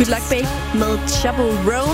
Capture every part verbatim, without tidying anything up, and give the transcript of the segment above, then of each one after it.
Good Luck Babe med Chappell Roan.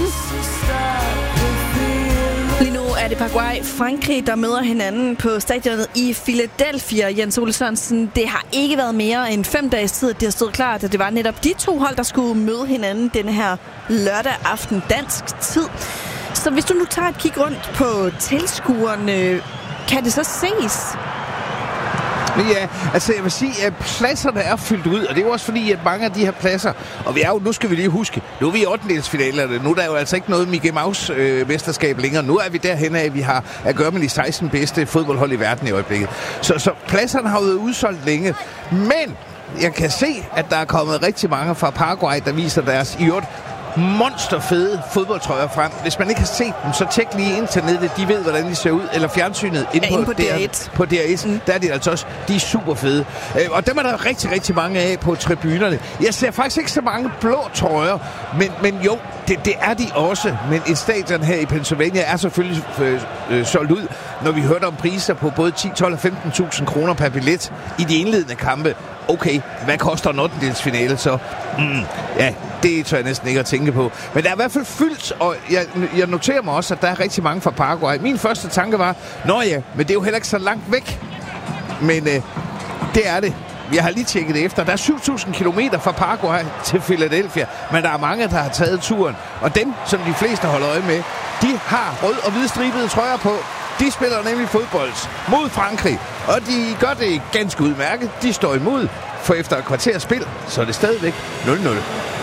Lige nu er det Paraguay Frankrig, der møder hinanden på stadionet i Philadelphia. Jens Ole Sørensen, det har ikke været mere end fem dages tid, at det har stået klart, at det var netop de to hold, der skulle møde hinanden denne her lørdag aften dansk tid. Så hvis du nu tager et kig rundt på tilskuerne, kan det så ses? Ja, altså jeg vil sige, at pladserne er fyldt ud, og det er jo også fordi, at mange af de her pladser, og vi er jo, nu skal vi lige huske, nu er vi i ottendedelsfinalerne, nu er der jo altså ikke noget Mickey Mouse øh, mesterskab længere, nu er vi derhen af, at vi har at gøre med de seksten bedste fodboldhold i verden i øjeblikket. Så, så pladserne har jo været udsolgt længe, men jeg kan se, at der er kommet rigtig mange fra Paraguay, der viser deres i øvrigt monsterfede fodboldtrøjer frem. Hvis man ikke har set dem, så tjek lige internettet. De ved, hvordan de ser ud. Eller fjernsynet inde ja, på, på D R et. På D R et. Mm. Der er de altså også. De er super fede. Øh, og dem er der rigtig, rigtig mange af på tribunerne. Jeg ser faktisk ikke så mange blå trøjer, men, men jo, det, det er de også. Men et stadion her i Pennsylvania er selvfølgelig øh, øh, solgt ud, når vi hørte om priser på både ti, tolv og femten tusind kroner per billet i de indledende kampe. Okay, hvad koster en ottendedelsfinale så? Mm, ja, det tør jeg næsten ikke at tænke på. Men der er i hvert fald fyldt, og jeg, jeg noterer mig også, at der er rigtig mange fra Paraguay. Min første tanke var, nå ja, men det er jo heller ikke så langt væk. Men øh, det er det. Jeg har lige tjekket det efter. Der er syv tusind kilometer fra Paraguay til Philadelphia, men der er mange, der har taget turen. Og dem, som de fleste holder øje med, de har rød og hvid stribede trøjer på. De spiller nemlig fodbold mod Frankrig, og de gør det ganske udmærket. De står imod, for efter et kvarters spil, så er det stadigvæk nul nul.